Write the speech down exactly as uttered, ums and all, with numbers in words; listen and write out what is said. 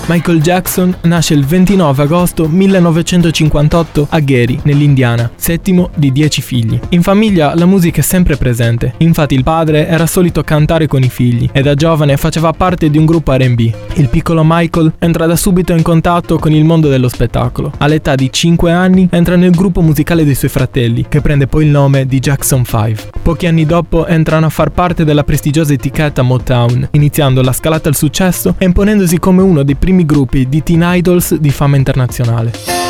Michael Jackson nasce il ventinove agosto millenovecentocinquantotto a Gary, nell'Indiana, settimo di dieci figli. In famiglia la musica è sempre presente, infatti il padre era solito cantare con i figli e da giovane faceva parte di un gruppo R and B. Il piccolo Michael entra da subito in contatto con il mondo dello spettacolo. All'età di cinque anni entra nel gruppo musicale dei suoi fratelli, che prende poi il nome di Jackson cinque. Pochi anni dopo entrano a far parte della prestigiosa etichetta Motown, iniziando la scalata al successo e imponendosi come uno dei primi gruppi di teen idols di fama internazionale.